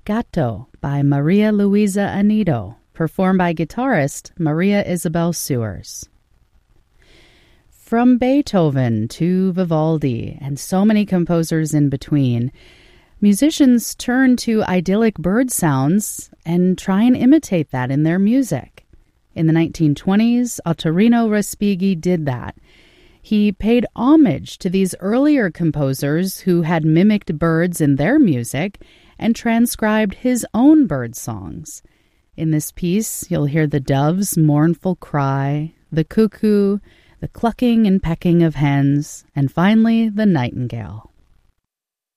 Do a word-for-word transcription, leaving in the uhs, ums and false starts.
Gato by Maria Luisa Anido, performed by guitarist Maria Isabel Sewers. From Beethoven to Vivaldi and so many composers in between, musicians turn to idyllic bird sounds and try and imitate that in their music. In the nineteen twenties, Ottorino Respighi did that. He paid homage to these earlier composers who had mimicked birds in their music and transcribed his own bird songs. In this piece, you'll hear the dove's mournful cry, the cuckoo, the clucking and pecking of hens, and finally the nightingale.